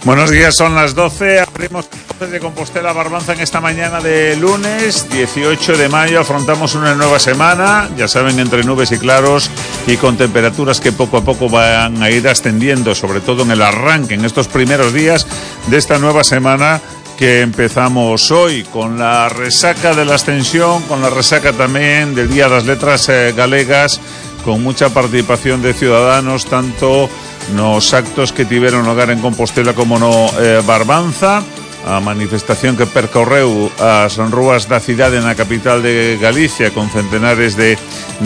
Buenos días, son las 12, abrimos de Compostela Barbanza en esta mañana de lunes 18 de mayo, afrontamos una nueva semana, ya saben, entre nubes y claros y con temperaturas que poco a poco van a ir ascendiendo, sobre todo en el arranque, en estos primeros días de esta nueva semana que empezamos hoy, con la resaca de la Ascensión, con la resaca también del Día das Letras Galegas, con mucha participación de ciudadanos, tanto nos actos que tiveron lugar en Compostela como no Barbanza, a manifestación que percorreu as rúas da cidade na capital de Galicia con centenares de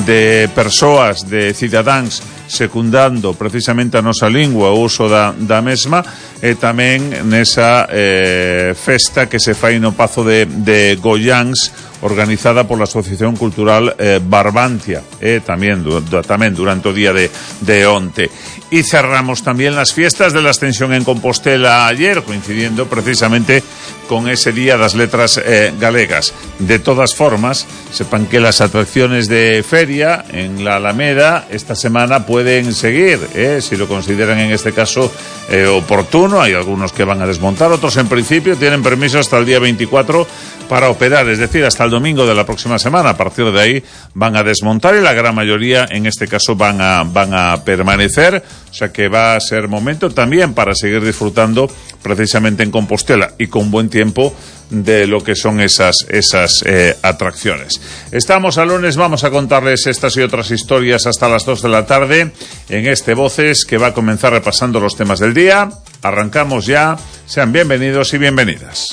persoas, de cidadáns secundando precisamente a nosa lingua, o uso da mesma, e tamén nesa festa que se fai no Pazo de Goiáns, organizada por la Asociación Cultural Barbantia, también durante o día de onte. Y cerramos también las fiestas de la Ascensión en Compostela ayer, coincidiendo precisamente con ese Día das Letras Galegas. De todas formas, sepan que las atracciones de feria en la Alameda esta semana pueden seguir, si lo consideran en este caso oportuno. Hay algunos que van a desmontar, otros en principio tienen permiso hasta el día 24 para operar, es decir, hasta el domingo de la próxima semana. A partir de ahí van a desmontar y la gran mayoría en este caso van a permanecer, o sea que va a ser momento también para seguir disfrutando precisamente en Compostela y con buen tiempo de lo que son esas atracciones. Estamos a lunes, vamos a contarles estas y otras historias hasta las 2 de la tarde en este Voces que va a comenzar repasando los temas del día. Arrancamos ya, sean bienvenidos y bienvenidas.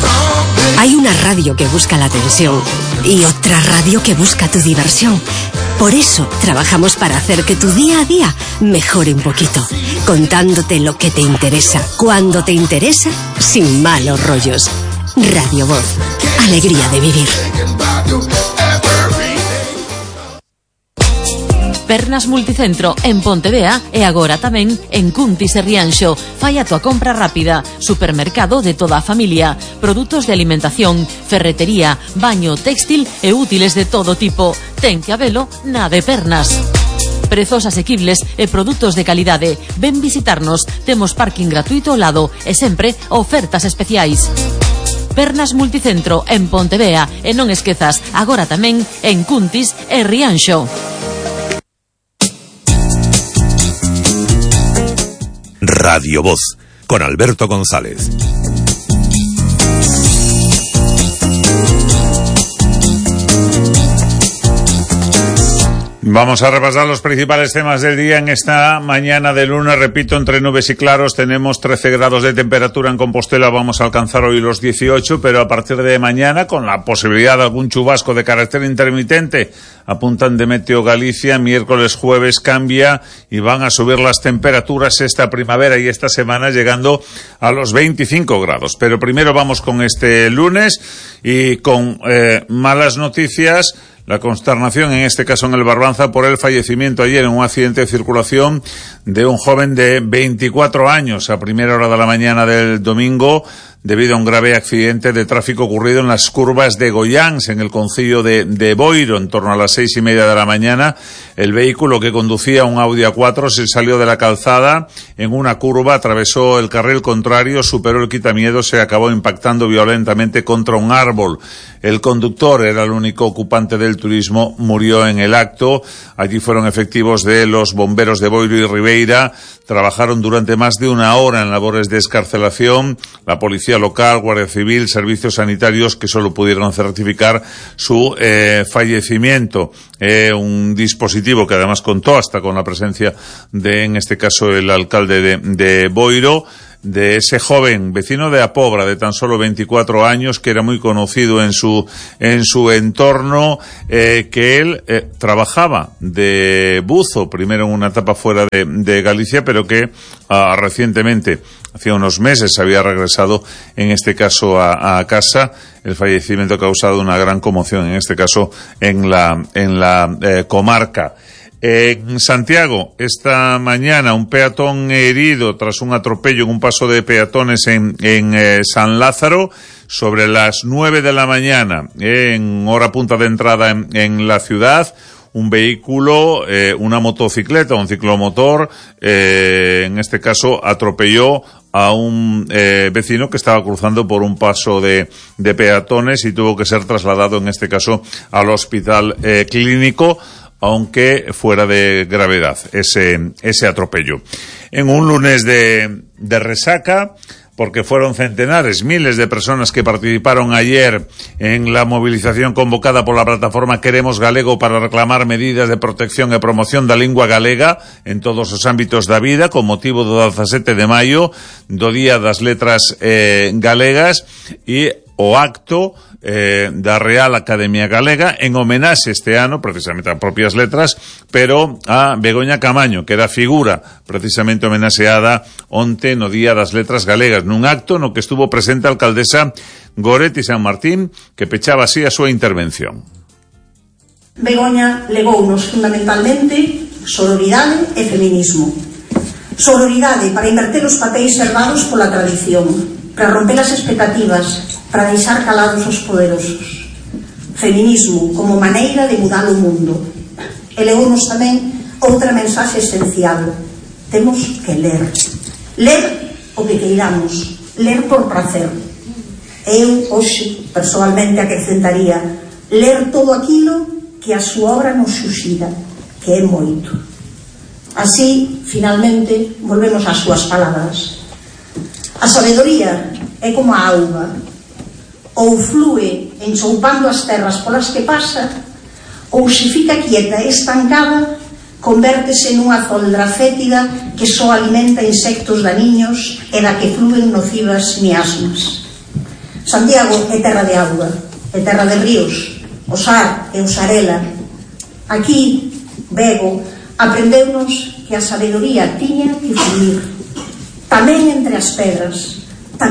Hay una radio que busca la atención y otra radio que busca tu diversión. Por eso trabajamos para hacer que tu día a día mejore un poquito, contándote lo que te interesa, cuando te interesa, sin malos rollos. Radio Voz, alegría de vivir. Pernas Multicentro en Pontevea e agora tamén en Cuntis e Rianxo. Fai a tua compra rápida. Supermercado de toda a familia. Produtos de alimentación, ferretería, baño, textil e útiles de todo tipo. Ten que habelo na de Pernas. Prezos asequibles e produtos de calidade. Ven visitarnos. Temos parking gratuito ao lado e sempre ofertas especiais. Pernas Multicentro en Pontevea e non esquezas, agora tamén en Cuntis e Rianxo. Radio Voz, con Alberto González. Vamos a repasar los principales temas del día en esta mañana de lunes. Repito, entre nubes y claros tenemos 13 grados de temperatura en Compostela. Vamos a alcanzar hoy los 18, pero a partir de mañana, con la posibilidad de algún chubasco de carácter intermitente, apuntan de Meteo Galicia, miércoles, jueves cambia y van a subir las temperaturas esta primavera y esta semana llegando a los 25 grados. Pero primero vamos con este lunes y con malas noticias. La consternación, en este caso en el Barbanza, por el fallecimiento ayer en un accidente de circulación de un joven de 24 años a primera hora de la mañana del domingo, debido a un grave accidente de tráfico ocurrido en las curvas de Goiáns, en el concello de Boiro, en torno a las 6:30 de la mañana. El vehículo, que conducía un Audi A4, se salió de la calzada en una curva, atravesó el carril contrario, superó el quitamiedo, se acabó impactando violentamente contra un árbol. El conductor, era el único ocupante del turismo, murió en el acto. Allí fueron efectivos de los bomberos de Boiro y Ribeira, trabajaron durante más de una hora en labores de excarcelación. La policía local, Guardia Civil, servicios sanitarios, que solo pudieron certificar su fallecimiento. Un dispositivo que además contó hasta con la presencia de, en este caso, el alcalde de Boiro, de ese joven vecino de Apobra de tan solo 24 años, que era muy conocido en su entorno, que él trabajaba de buzo, primero en una etapa fuera de Galicia, pero que recientemente, hacía unos meses, había regresado en este caso a casa. El fallecimiento ha causado una gran conmoción, en este caso en la comarca. En Santiago, esta mañana, un peatón herido tras un atropello en un paso de peatones en San Lázaro, sobre las 9 de la mañana, en hora punta de entrada en la ciudad. Un vehículo, una motocicleta, un ciclomotor, en este caso atropelló a un vecino que estaba cruzando por un paso de peatones y tuvo que ser trasladado, en este caso, al hospital clínico, aunque fuera de gravedad ese atropello. En un lunes de resaca, porque fueron centenares, miles de personas que participaron ayer en la movilización convocada por la plataforma Queremos Galego para reclamar medidas de protección e promoción da lingua galega en todos os ámbitos da vida, con motivo do 17 de maio, do Día das Letras Galegas, e o acto da Real Academia Galega en homenaxe este ano precisamente a propias letras, pero a Begoña Camaño, que era figura precisamente homenaxeada onte no Día das Letras Galegas, nun acto no que estuvo presente a alcaldesa Goretti San Martín, que pechaba así a súa intervención. Begoña legounos fundamentalmente sororidade e feminismo. Sororidade para inverter os papéis herdados pola tradición, para romper as expectativas, para deixar calados os poderosos. Feminismo como maneira de mudar o mundo. E legounos tamén outra mensaxe esencial: temos que ler o que queiramos, ler por prazer. Eu hoxe personalmente acrescentaría ler todo aquilo que a súa obra nos suxira, que é moito. Así, finalmente, volvemos ás súas palabras. A sabedoría é como a auga, ou flúe enchoupando as terras polas que pasa, ou se fica quieta e estancada, convértese nunha zoldra fétida que só alimenta insectos daniños e da que flúen nocivas miasmas. Santiago é terra de auga, é terra de ríos, o Sar e o Sarela. Aquí, Bego aprendeunos que a sabedoría tiña que fluir, tamén entre as pedras,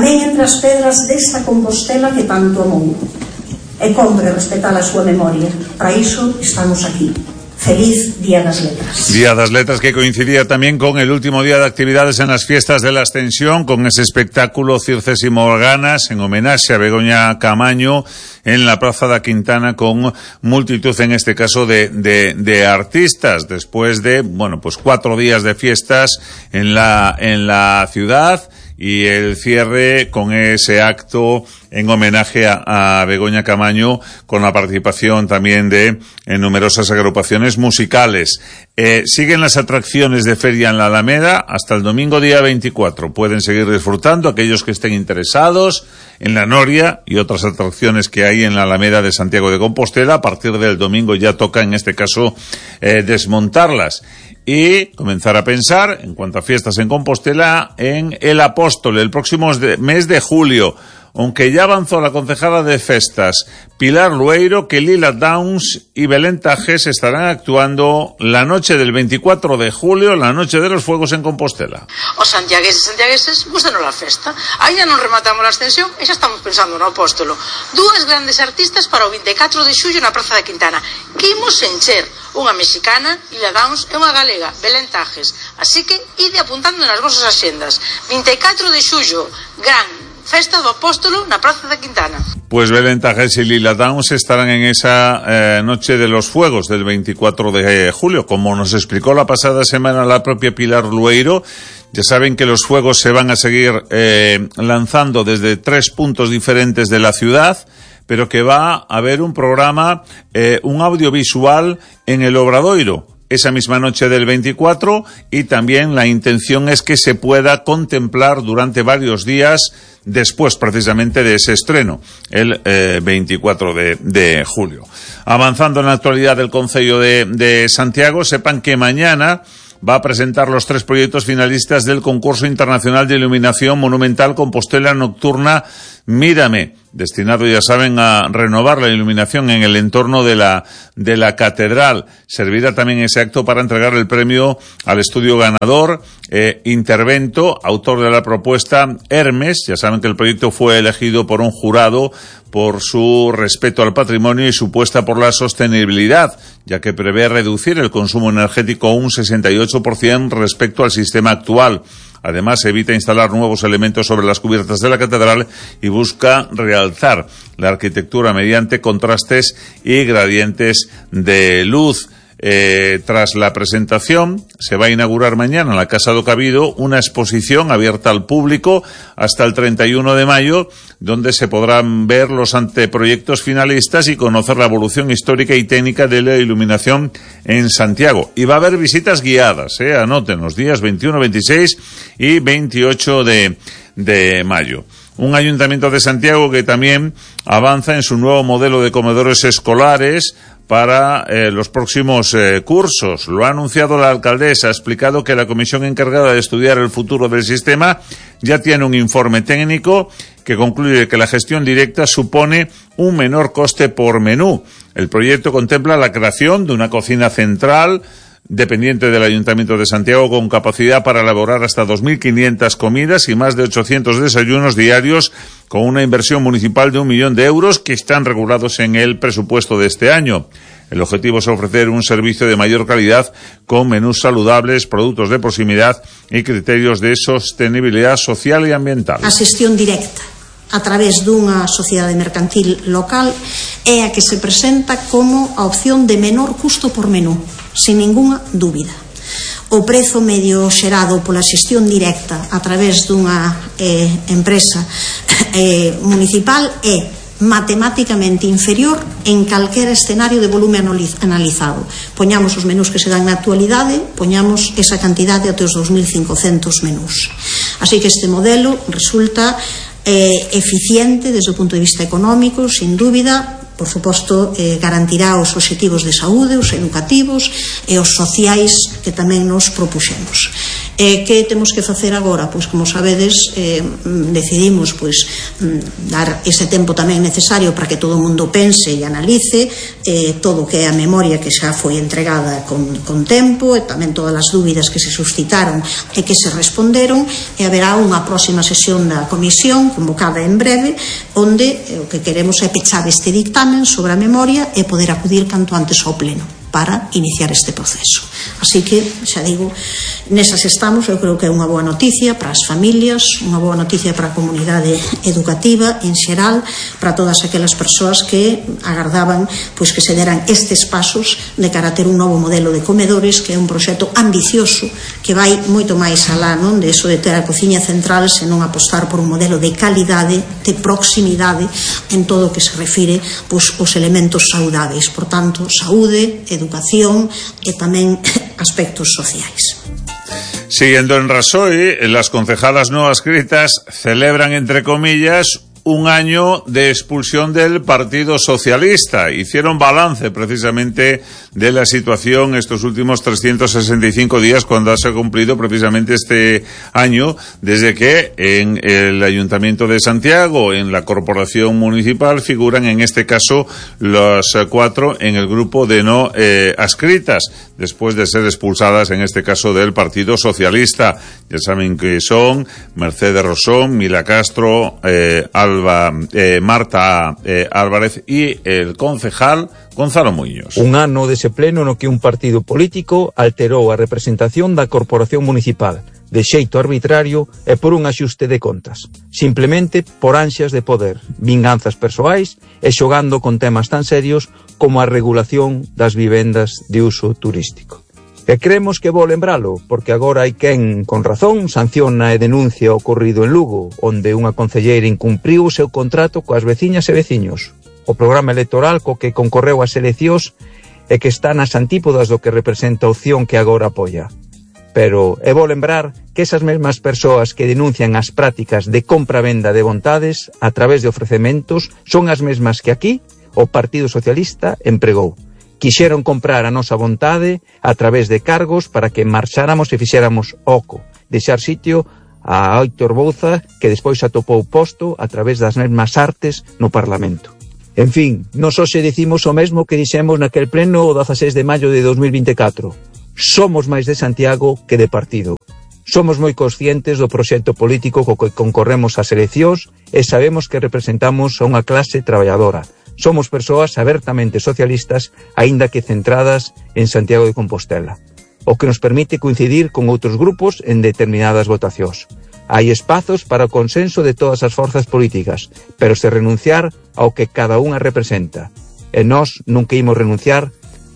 desta Compostela que tanto amou. E compre respetar a súa memoria. Para iso estamos aquí. Feliz Día das Letras. Día das Letras que coincidía también con el último día de actividades en las fiestas de la Ascensión, con ese espectáculo Circes y Morganas en homenaje a Begoña Camaño en la Plaza da Quintana, con multitud, en este caso, de artistas, después de, 4 días de fiestas en la ciudad, y el cierre con ese acto en homenaje a Begoña Camaño, con la participación también de numerosas agrupaciones musicales. Siguen las atracciones de feria en la Alameda hasta el domingo día 24. Pueden seguir disfrutando aquellos que estén interesados en la Noria y otras atracciones que hay en la Alameda de Santiago de Compostela. A partir del domingo ya toca, en este caso, desmontarlas y comenzar a pensar, en cuanto a fiestas en Compostela, en el Apóstol, el próximo mes de julio. Aunque ya avanzó la concejala de Festas, Pilar Lueiro, que Lila Downs y Belén Tajes estarán actuando la noche del 24 de julio, la noche de los fuegos en Compostela. Os santiagueses, gustanos a festa. Ainda non rematamos a Ascensión e xa estamos pensando no Apóstolo. Dúas grandes artistas para o 24 de xullo na Praza da Quintana, que imos encher. Unha mexicana, Lila Downs, e unha galega, Belén Tajes. Así que ide apuntando nas vosas axendas. 24 de xullo, gran Festa do Apóstolo na Praza da Quintana. Pues Belén Tajes y Lila Downs estarán en esa noche de los fuegos del 24 de julio. Como nos explicó la pasada semana la propia Pilar Lueiro, ya saben que los fuegos se van a seguir lanzando desde 3 puntos diferentes de la ciudad, pero que va a haber un programa, un audiovisual en el Obradoiro esa misma noche del 24, y también la intención es que se pueda contemplar durante varios días después precisamente de ese estreno, el 24 de julio. Avanzando en la actualidad del Concello de Santiago, sepan que mañana va a presentar los 3 proyectos finalistas del concurso internacional de iluminación monumental Compostela Nocturna Mírame, destinado, ya saben, a renovar la iluminación en el entorno de la catedral. Servirá también ese acto para entregar el premio al estudio ganador, Intervento, autor de la propuesta, Hermes. Ya saben que el proyecto fue elegido por un jurado por su respeto al patrimonio y su puesta por la sostenibilidad, ya que prevé reducir el consumo energético un 68% respecto al sistema actual. Además, evita instalar nuevos elementos sobre las cubiertas de la catedral y busca realzar la arquitectura mediante contrastes y gradientes de luz. Tras la presentación, se va a inaugurar mañana en la Casa do Cabido una exposición abierta al público hasta el 31 de mayo, donde se podrán ver los anteproyectos finalistas y conocer la evolución histórica y técnica de la iluminación en Santiago. Y va a haber visitas guiadas, anoten los días 21, 26 y 28 de mayo. Un ayuntamiento de Santiago que también avanza en su nuevo modelo de comedores escolares para los próximos cursos. Lo ha anunciado la alcaldesa, ha explicado que la comisión encargada de estudiar el futuro del sistema ya tiene un informe técnico que concluye que la gestión directa supone un menor coste por menú. El proyecto contempla la creación de una cocina central dependiente del Ayuntamiento de Santiago con capacidad para elaborar hasta 2.500 comidas y más de 800 desayunos diarios con una inversión municipal de 1 millón de euros que están regulados en el presupuesto de este año. El objetivo es ofrecer un servicio de mayor calidad con menús saludables, productos de proximidad y criterios de sostenibilidad social y ambiental. A xestión directa a través dunha sociedade mercantil local é a que se presenta como a opción de menor custo por menú, sin ninguna dúbida. O prezo medio xerado pola xestión directa a través dunha empresa municipal é matemáticamente inferior en calquera escenario de volume analizado. Poñamos os menús que se dan na actualidade, poñamos esa cantidade até os 2.500 menús. Así que este modelo resulta eficiente desde o punto de vista económico, sin dúbida. Por suposto, garantirá os obxectivos de saúde, os educativos e os sociais que tamén nos propuxemos. Que temos que facer agora? Pois, como sabedes, decidimos dar ese tempo tamén necesario para que todo o mundo pense e analice todo o que é a memoria que xa foi entregada con tempo, e tamén todas as dúbidas que se suscitaron e que se responderon, e haberá unha próxima sesión da comisión convocada en breve, onde o que queremos é pechar este dictamen sobre a memoria e poder acudir canto antes ao pleno para iniciar este proceso. Así que, xa digo, nesas estamos. Eu creo que é unha boa noticia para as familias, unha boa noticia para a comunidade educativa en xeral, para todas aquelas persoas que agardaban pois que se deran estes pasos de cara a ter un novo modelo de comedores, que é un proxecto ambicioso que vai moito máis alá, non, de eso de ter a cociña central, senón apostar por un modelo de calidade, de proximidade en todo o que se refire pois os elementos saudáveis. Por tanto, saúde, educación e tamén aspectos sociais. Siguiendo en Rasoy, las concejalas no adscritas celebran, entre comillas, un año de expulsión del Partido Socialista. Hicieron balance precisamente de la situación estos últimos 365 días cuando se ha cumplido precisamente este año desde que en el Ayuntamiento de Santiago, en la Corporación Municipal, figuran en este caso los 4 en el grupo de no adscritas, después de ser expulsadas en este caso del Partido Socialista. Ya saben que son Mercedes Rosón, Mila Castro, Marta Álvarez y el concejal Gonzalo Muñoz. Un ano dese pleno no que un partido político alterou a representación da Corporación Municipal de xeito arbitrario e por un axuste de contas, simplemente por ansias de poder, vinganzas persoais e xogando con temas tan serios como a regulación das vivendas de uso turístico. E creemos que vou lembralo, porque agora hai quen, con razón, sanciona e denuncia o ocorrido en Lugo, onde unha concelleira incumpriu o seu contrato coas veciñas e veciños. O programa electoral co que concorreu ás eleccións e que está nas antípodas do que representa a opción que agora apoia. Pero é vou lembrar que esas mesmas persoas que denuncian as prácticas de compra-venda de vontades a través de ofrecementos son as mesmas que aquí o Partido Socialista empregou. Quixeron comprar a nosa vontade a través de cargos para que marcháramos e fixéramos oco, deixar sitio a Aitor Bouza, que despois atopou posto a través das mesmas artes no Parlamento. En fin, nos hoxe dicimos o mesmo que dixemos naquel pleno o 16 de maio de 2024. Somos máis de Santiago que de partido. Somos moi conscientes do proxecto político co que concorremos ás eleccións e sabemos que representamos a unha clase traballadora. Somos persoas abertamente socialistas, aínda que centradas en Santiago de Compostela, o que nos permite coincidir con outros grupos en determinadas votacións. Hai espazos para o consenso de todas as forzas políticas, pero sen renunciar ao que cada unha representa. E nós nunca imos renunciar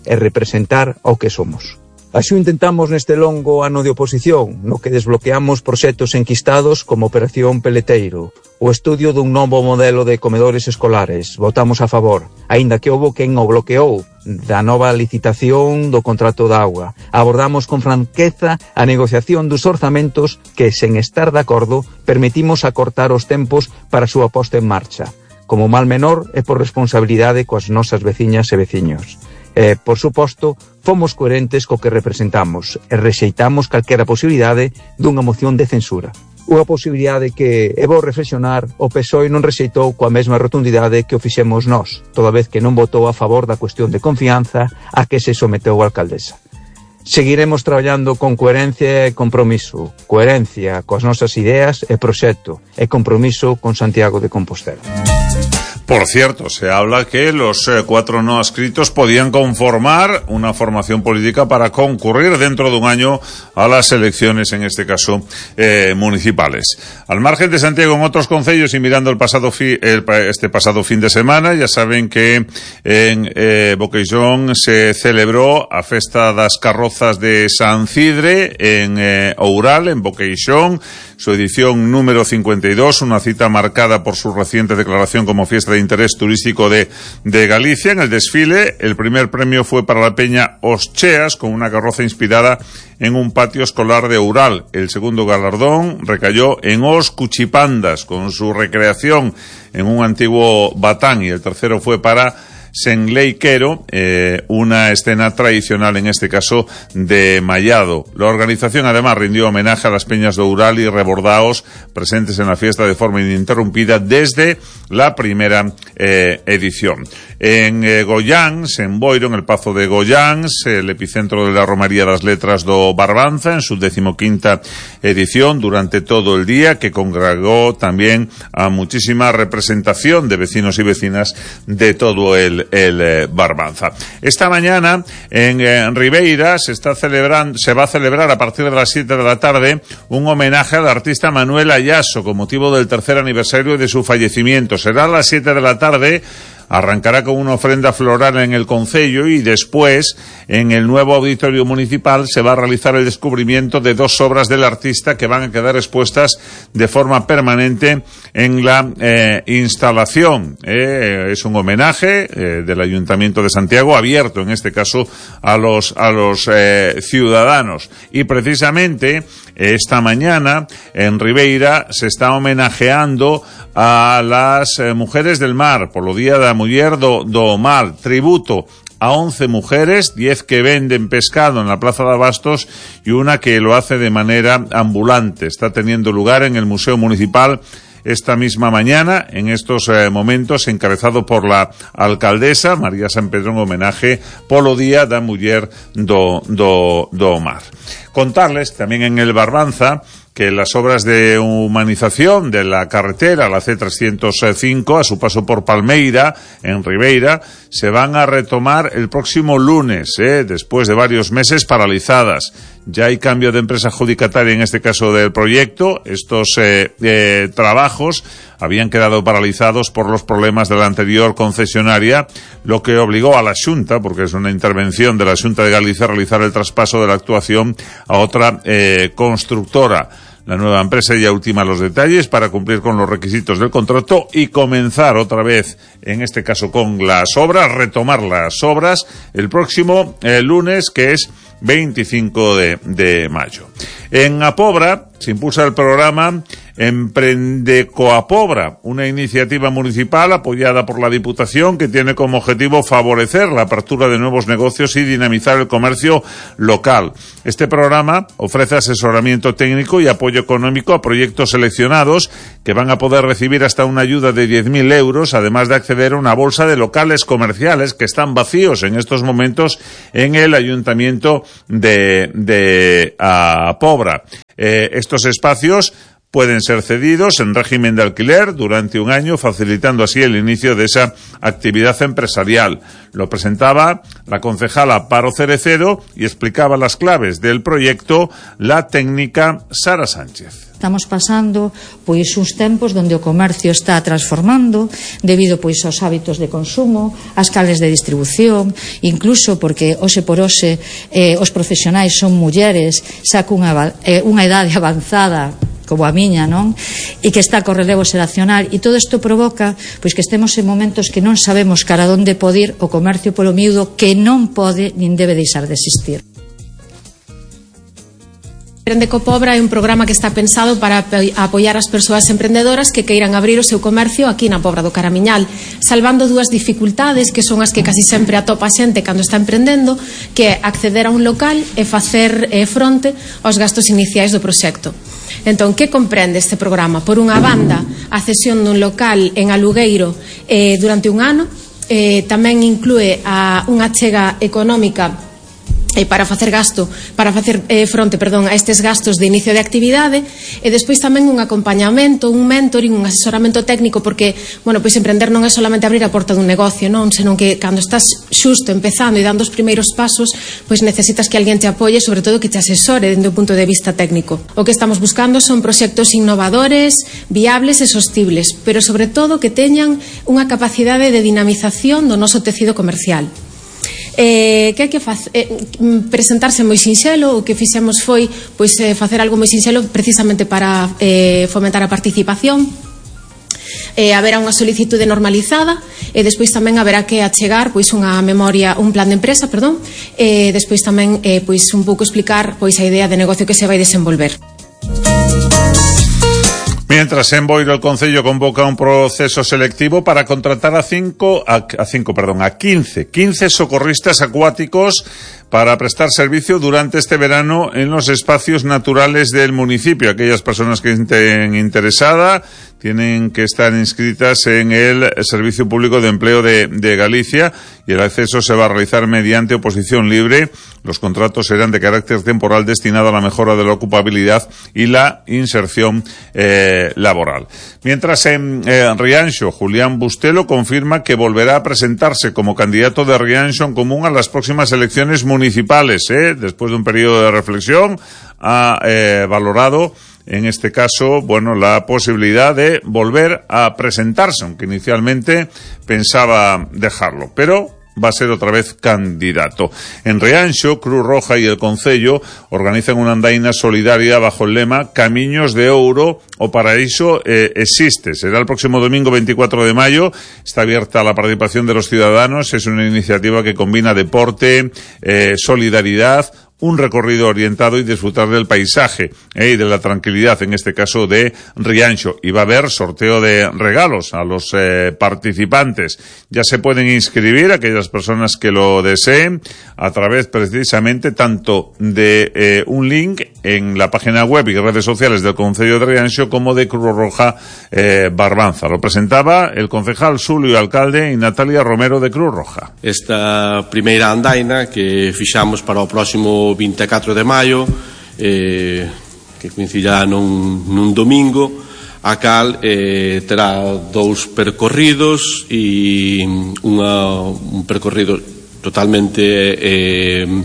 e representar o que somos. Así intentamos neste longo ano de oposición, no que desbloqueamos proxectos enquistados como Operación Peleteiro, o estudio dun novo modelo de comedores escolares. Votamos a favor, aínda que houbo quen o bloqueou, da nova licitación do contrato de auga. Abordamos con franqueza a negociación dos orzamentos que, sen estar de acordo, permitimos acortar os tempos para a súa posta en marcha. Como mal menor é por responsabilidade coas nosas veciñas e veciños. Por suposto, fomos coherentes co que representamos e rexeitamos calquera posibilidade dunha moción de censura. Unha posibilidade que, é bo reflexionar, o PSOE non rexeitou coa mesma rotundidade que o fixemos nós, toda vez que non votou a favor da cuestión de confianza a que se someteu a alcaldesa. Seguiremos traballando con coherencia e compromiso, coherencia coas nosas ideas e proxecto, e compromiso con Santiago de Compostela. Por cierto, se habla que los 4 no adscritos podían conformar una formación política para concurrir dentro de un año a las elecciones, en este caso, municipales. Al margen de Santiago, en otros concellos y mirando este pasado fin de semana, ya saben que en Boqueixón se celebró a Festa das Carrozas de San Cidre en Oural, en Boqueixón, su edición número 52, una cita marcada por su reciente declaración como fiesta de interés turístico de Galicia. En el desfile, el primer premio fue para la Peña Os Cheas, con una carroza inspirada en un patio escolar de Oural. El segundo galardón recayó en Os Cuchipandas, con su recreación en un antiguo batán, y el tercero fue para Senleiquero, una escena tradicional, en este caso, de Mallado. La organización además rindió homenaje a las peñas de Oural y Rebordaos presentes en la fiesta de forma ininterrumpida desde la primera edición. En Goiáns, en Boiro, en el Pazo de Goiáns, el epicentro de la Romaría das Letras do Barbanza, en su 15ª edición, durante todo el día, que congregó también a muchísima representación de vecinos y vecinas de todo el Barbanza. Esta mañana en Ribeira se va a celebrar a partir de las 7 de la tarde un homenaje al artista Manuel Ayaso con motivo del 3er aniversario de su fallecimiento. Será a las 7 de la tarde. Arrancará con una ofrenda floral en el concello y después, en el nuevo auditorio municipal, se va a realizar el descubrimiento de 2 obras del artista que van a quedar expuestas de forma permanente en la instalación. Es un homenaje del Ayuntamiento de Santiago, abierto en este caso a los ciudadanos. Y precisamente esta mañana en Ribeira se está homenajeando a las mujeres del mar por lo Día da Muller do Mar. Tributo a 11 mujeres, 10 que venden pescado en la Plaza de Abastos y una que lo hace de manera ambulante. Está teniendo lugar en el Museo Municipal esta misma mañana, en estos momentos, encabezado por la alcaldesa María San Pedro, en homenaje polo Día da Muller do Mar. Contarles también en el Barbanza que las obras de humanización de la carretera, la C305, a su paso por Palmeira, en Ribeira, se van a retomar el próximo lunes, después de varios meses paralizadas. Ya hay cambio de empresa adjudicataria, en este caso del proyecto. Estos trabajos habían quedado paralizados por los problemas de la anterior concesionaria, lo que obligó a la Xunta, porque es una intervención de la Xunta de Galicia, a realizar el traspaso de la actuación a otra constructora. La nueva empresa ya ultima los detalles para cumplir con los requisitos del contrato y comenzar otra vez, en este caso con las obras, retomar las obras el próximo lunes, que es 25 de mayo. En Apobra se impulsa el programa Emprende Coapobra, una iniciativa municipal apoyada por la Diputación que tiene como objetivo favorecer la apertura de nuevos negocios y dinamizar el comercio local. Este programa ofrece asesoramiento técnico y apoyo económico a proyectos seleccionados que van a poder recibir hasta una ayuda de 10.000 euros, además de acceder a una bolsa de locales comerciales que están vacíos en estos momentos en el Ayuntamiento de Apobra. Estos espacios pueden ser cedidos en régimen de alquiler durante un año, facilitando así el inicio de esa actividad empresarial. Lo presentaba la concejala Paro Cerecero y explicaba las claves del proyecto la técnica Sara Sánchez. estamos pasando pois uns tempos onde o comercio está transformando debido pois aos hábitos de consumo, ás cales de distribución, incluso porque hoxe por hoxe os profesionais son mulleres xa cunha idade avanzada como a miña, non? E que está co relevo xeracional, e todo isto provoca pois que estemos en momentos que non sabemos cara onde pode ir o comercio polo miúdo, que non pode nin debe deixar de existir. Emprende co Pobra é un programa que está pensado para apoiar as persoas emprendedoras que queiran abrir o seu comercio aquí na Pobra do Caramiñal, salvando dúas dificultades que son as que casi sempre atopa a xente cando está emprendendo, que é acceder a un local e facer fronte aos gastos iniciais do proxecto. Entón, que comprende este programa? Por unha banda, a cesión dun local en alugueiro durante un ano, tamén inclúe unha achega económica para facer fronte a estes gastos de inicio de actividade, e despois tamén un acompañamento, un mentoring, un asesoramento técnico, porque, pois emprender non é solamente abrir a porta dun negocio, non, senón que cando estás xusto empezando e dando os primeiros pasos, pois necesitas que alguén te apoie, sobre todo que te asesore dende o punto de vista técnico. O que estamos buscando son proxectos innovadores, viables e sostibles, pero sobre todo que teñan unha capacidade de dinamización do noso tecido comercial. Que hai que presentarse moi sinxelo. O que fixemos foi facer algo moi sinxelo precisamente para fomentar a participación. Haberá unha solicitude normalizada e despois tamén haberá que achegar unha memoria, un plan de empresa, e despois tamén un pouco explicar a idea de negocio que se vai desenvolver. Mientras en Boiro el Concello convoca un proceso selectivo para contratar a 15 socorristas acuáticos para prestar servicio durante este verano en los espacios naturales del municipio. Aquellas personas que estén interesadas tienen que estar inscritas en el Servicio Público de Empleo de Galicia, y el acceso se va a realizar mediante oposición libre. Los contratos serán de carácter temporal destinado a la mejora de la ocupabilidad y la inserción laboral. Mientras en Rianxo, Julián Bustelo confirma que volverá a presentarse como candidato de Rianxo en Común a las próximas elecciones municipales. Después de un periodo de reflexión, ha valorado en este caso, la posibilidad de volver a presentarse, aunque inicialmente pensaba dejarlo, pero va a ser otra vez candidato. En Rianxo, Cruz Roja y el Concello organizan una andaina solidaria bajo el lema Camiños de Ouro, o Paraíso existe. Será el próximo domingo 24 de mayo. Está abierta a la participación de los ciudadanos. Es una iniciativa que combina deporte, solidaridad, un recorrido orientado y disfrutar del paisaje y de la tranquilidad, en este caso de Rianxo. Y va a haber sorteo de regalos a los participantes. Ya se pueden inscribir aquellas personas que lo deseen a través precisamente tanto de un link en la página web y redes sociales del Concello de Rianxo como de Cruz Roja Barbanza. Lo presentaba el concejal Xulio Alcalde y Natalia Romero de Cruz Roja. Esta primeira andaina que fixamos para o próximo 24 de maio, que coincidirá nun domingo, a cal terá dous percorridos e un percorrido totalmente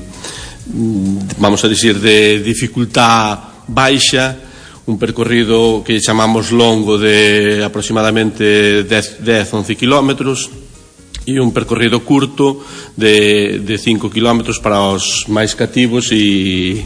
vamos a dicir de dificultad baixa, un percorrido que chamamos longo de aproximadamente 10-11 kilómetros, e un percorrido curto de 5 kilómetros para os máis cativos e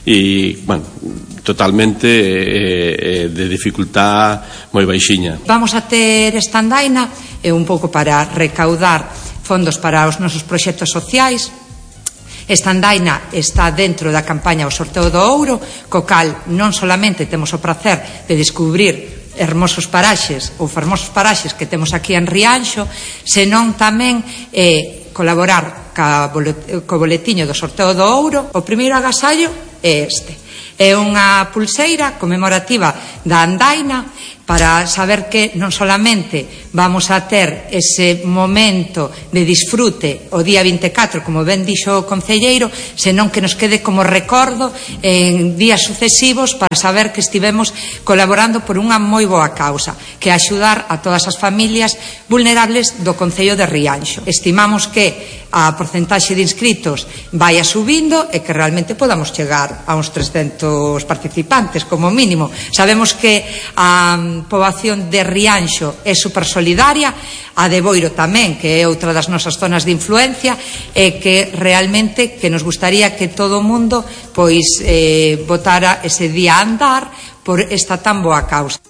totalmente de dificultad moi baixiña. Vamos a ter esta andaina un pouco para recaudar fondos para os nosos proxectos sociais. Esta andaina está dentro da campaña O Sorteo do Ouro, co cal non solamente temos o prazer de descubrir hermosos paraxes que temos aquí en Rianxo, senón tamén colaborar co boletiño do Sorteo do Ouro. O primeiro agasallo é este. É unha pulseira conmemorativa da andaina, para saber que non solamente vamos a ter ese momento de disfrute o día 24, como ben dixo o concelleiro, senón que nos quede como recordo en días sucesivos para saber que estivemos colaborando por unha moi boa causa, que é axudar a todas as familias vulnerables do Concello de Rianxo. Estimamos que a porcentaxe de inscritos vai subindo e que realmente podamos chegar a uns 300 participantes como mínimo. Sabemos que a poboación de Rianxo é super solidaria, a de Boiro tamén, que é outra das nosas zonas de influencia, e que realmente que nos gustaría que todo o mundo pois botara ese día a andar por esta tan boa causa.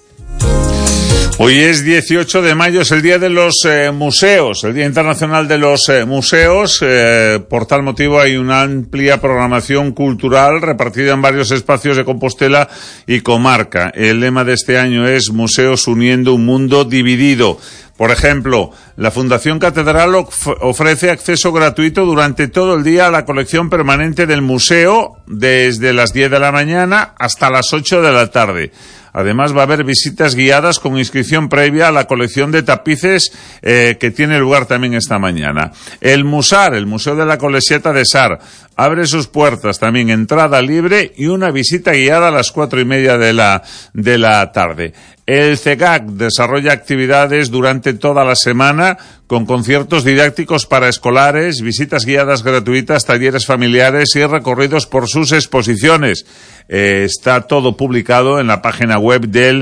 Hoy es 18 de mayo, es el Día de los Museos, el Día Internacional de los Museos. Por tal motivo hay una amplia programación cultural repartida en varios espacios de Compostela y comarca. El lema de este año es Museos uniendo un mundo dividido. Por ejemplo, la Fundación Catedral ofrece acceso gratuito durante todo el día a la colección permanente del museo desde las 10 de la mañana hasta las 8 de la tarde. Además va a haber visitas guiadas con inscripción previa a la colección de tapices que tiene lugar también esta mañana. El Musar, el Museo de la Colesieta de Sar, abre sus puertas también, entrada libre y una visita guiada a las 4:30 de la tarde. El CEGAC desarrolla actividades durante toda la semana con conciertos didácticos para escolares, visitas guiadas gratuitas, talleres familiares y recorridos por sus exposiciones. Está todo publicado en la página web del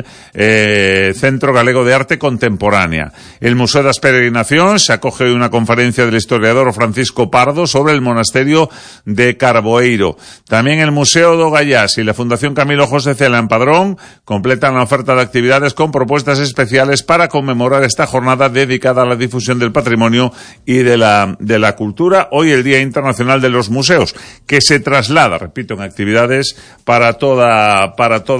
Centro Galego de Arte Contemporánea. El Museo das Peregrinacións acoge una conferencia del historiador Francisco Pardo sobre el monasterio de Carboeiro. También el Museo do Gallás y la Fundación Camilo José Cela en Padrón completan la oferta de actividades con propuestas especiales para conmemorar esta jornada dedicada a la difusión del patrimonio y de la cultura. Hoy el Día Internacional de los Museos, que se traslada, repito, en actividades para toda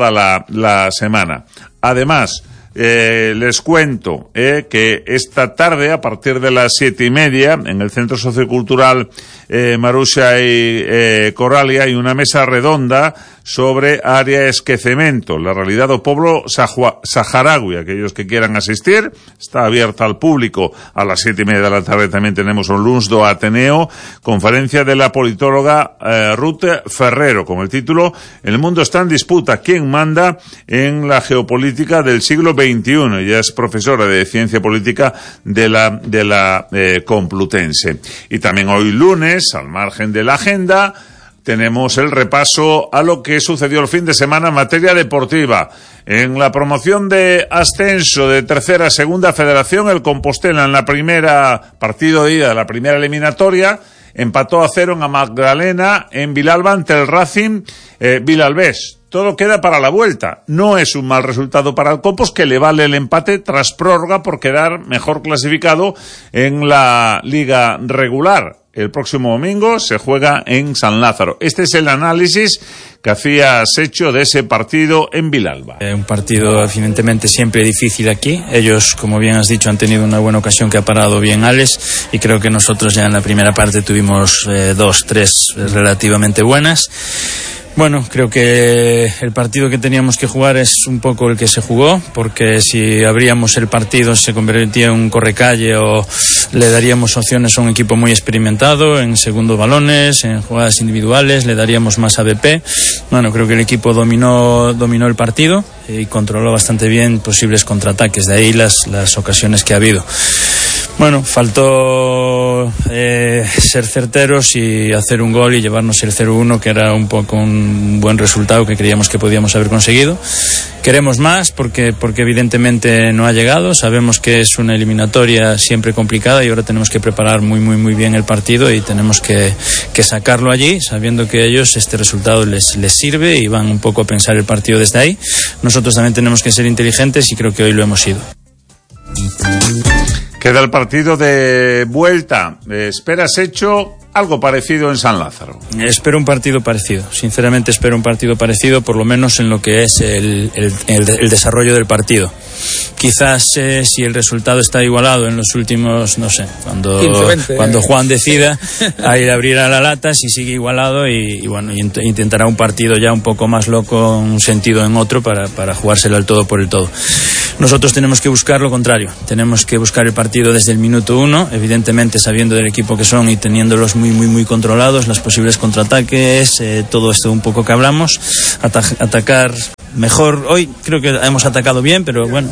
la semana. Además, les cuento que esta tarde, a partir de las 7:30, en el Centro Sociocultural Maruxa y Coralia, hay una mesa redonda sobre área esquecemento, la realidad do pueblo saharaui. Aquellos que quieran asistir, está abierta al público. A las 7:30 de la tarde también tenemos un luns do Ateneo, conferencia de la politóloga Ruth Ferrero, con el título El mundo está en disputa, ¿quién manda en la geopolítica del siglo XXI? Ella es profesora de Ciencia Política de la Complutense. Y también hoy lunes, al margen de la agenda, tenemos el repaso a lo que sucedió el fin de semana en materia deportiva. En la promoción de ascenso de tercera a segunda federación, el Compostela en la primera partido de ida de la primera eliminatoria empató a 0 en la Magdalena, en Vilalba ante el Racing Vilalbés. Todo queda para la vuelta. No es un mal resultado para el Compos, que le vale el empate tras prórroga por quedar mejor clasificado en la liga regular. El próximo domingo se juega en San Lázaro. Este es el análisis que hacía Secho de ese partido en Vilalba. Un partido evidentemente siempre difícil aquí. Ellos, como bien has dicho, han tenido una buena ocasión que ha parado bien Alex, y creo que nosotros ya en la primera parte tuvimos 2-3 relativamente buenas. Bueno, creo que el partido que teníamos que jugar es un poco el que se jugó, porque si abríamos el partido se convertía en un correcalle o le daríamos opciones a un equipo muy experimentado en segundos balones, en jugadas individuales, le daríamos más ABP. Bueno, creo que el equipo dominó el partido y controló bastante bien posibles contraataques, de ahí las ocasiones que ha habido. Bueno, faltó ser certeros y hacer un gol y llevarnos el 0-1, que era un poco un buen resultado que creíamos que podíamos haber conseguido. Queremos más porque evidentemente no ha llegado. Sabemos que es una eliminatoria siempre complicada y ahora tenemos que preparar muy bien el partido y tenemos que sacarlo allí, sabiendo que a ellos este resultado les sirve y van un poco a pensar el partido desde ahí. Nosotros también tenemos que ser inteligentes y creo que hoy lo hemos sido. Queda el partido de vuelta. ¿Esperas hecho algo parecido en San Lázaro? Espero un partido parecido. Sinceramente espero un partido parecido, por lo menos en lo que es el desarrollo del partido. Quizás si el resultado está igualado en los últimos, no sé, cuando Juan decida, ahí abrirá la lata, si sigue igualado y bueno, intentará un partido ya un poco más loco en un sentido o en otro para jugárselo al todo por el todo. Nosotros tenemos que buscar lo contrario, tenemos que buscar el partido desde el minuto 1, evidentemente sabiendo del equipo que son y teniéndolos muy controlados, los posibles contraataques, todo esto un poco que hablamos, atacar mejor. Hoy creo que hemos atacado bien, pero bueno,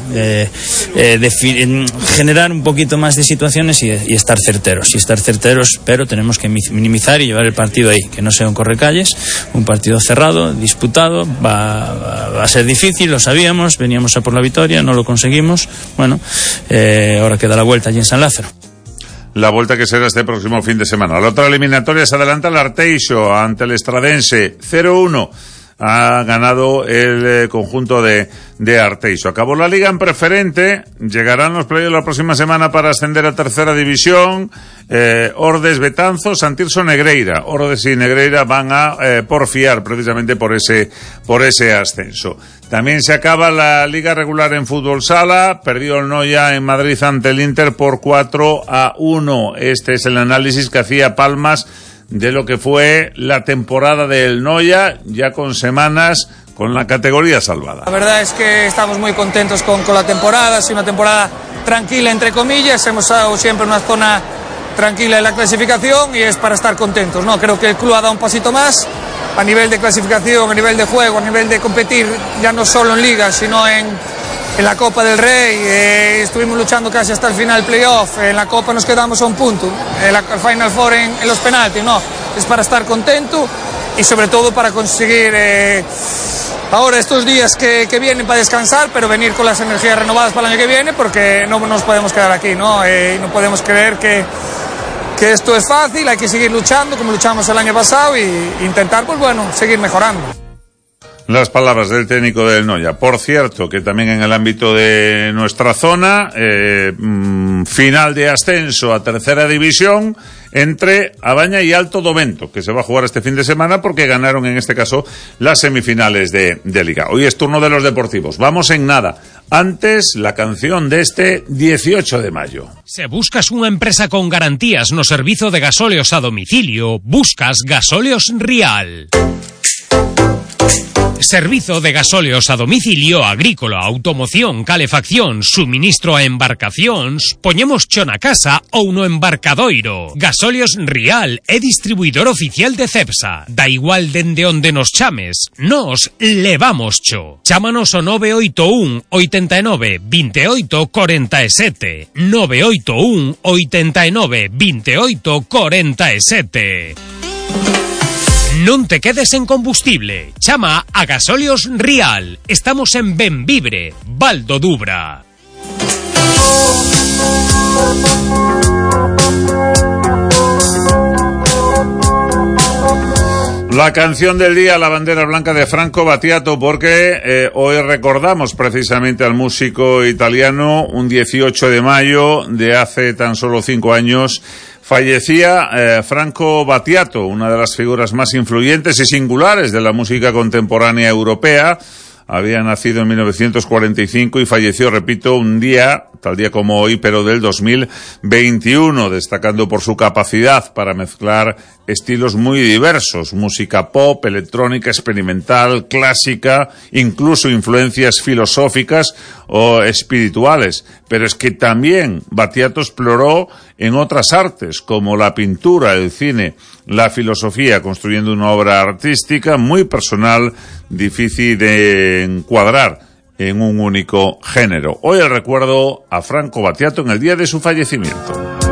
generar un poquito más de situaciones y estar certeros, pero tenemos que minimizar y llevar el partido ahí, que no sea un correcalles, un partido cerrado, disputado. Va a ser difícil, lo sabíamos, veníamos a por la victoria, no lo conseguimos. Bueno, ahora queda la vuelta allí en San Lázaro. La vuelta que será este próximo fin de semana. La otra eliminatoria se adelanta el Arteixo ante el Estradense, 0-1. Ha ganado el conjunto de Arteixo. Acabó la liga en preferente. Llegarán los playoffs la próxima semana para ascender a tercera división. Ordes, Betanzos, Santirso, Negreira. Ordes y Negreira van a porfiar precisamente por ese ascenso. También se acaba la liga regular en fútbol sala. Perdió el Noia en Madrid ante el Inter por 4-1. Este es el análisis que hacía Palmas de lo que fue la temporada del Noia, ya con semanas con la categoría salvada. La verdad es que estamos muy contentos con la temporada, ha sido una temporada tranquila entre comillas, hemos estado siempre en una zona tranquila en la clasificación y es para estar contentos, ¿no? Creo que el club ha dado un pasito más a nivel de clasificación, a nivel de juego, a nivel de competir, ya no solo en Liga, sino en la Copa del Rey. Estuvimos luchando casi hasta el final playoff, en la Copa nos quedamos a un punto, en la Final Four en los penaltis, no, es para estar contento y sobre todo para conseguir ahora estos días que vienen para descansar, pero venir con las energías renovadas para el año que viene, porque no nos podemos quedar aquí, ¿no? Y no podemos creer que esto es fácil, hay que seguir luchando como luchamos el año pasado y intentar, pues bueno, seguir mejorando. Las palabras del técnico del Noia. Por cierto, que también en el ámbito de nuestra zona, final de ascenso a tercera división entre Abaña y Alto Dovento, que se va a jugar este fin de semana porque ganaron en este caso las semifinales de Liga. Hoy es turno de los deportivos. Vamos en nada. Antes, la canción de este 18 de mayo. Se buscas unha empresa con garantías no servizo de gasóleos a domicilio, buscas Gasóleos Rial. Servizo de gasóleos a domicilio, agrícola, automoción, calefacción, suministro a embarcacións, poñemos cho na casa ou no embarcadoiro. Gasóleos Rial é distribuidor oficial de Cepsa. Da igual dende onde nos chames, nos levamos cho. Chámanos ao 981 89 28 47. 981 89 28 47. Non te quedes en combustible. Chama a Gasóleos Rial. Estamos en Benvibre, Val do Dubra. La canción del día, la bandera blanca de Franco Battiato, porque hoy recordamos precisamente al músico italiano, un 18 de mayo de hace tan solo 5 años, fallecía Franco Battiato, una de las figuras más influyentes y singulares de la música contemporánea europea. Había nacido en 1945 y falleció, repito, un día, tal día como hoy, pero del 2021, destacando por su capacidad para mezclar estilos muy diversos, música pop, electrónica, experimental, clásica, incluso influencias filosóficas o espirituales. Pero es que también Battiato exploró en otras artes, como la pintura, el cine, la filosofía, construyendo una obra artística muy personal, difícil de encuadrar en un único género. Hoy el recuerdo a Franco Battiato en el día de su fallecimiento.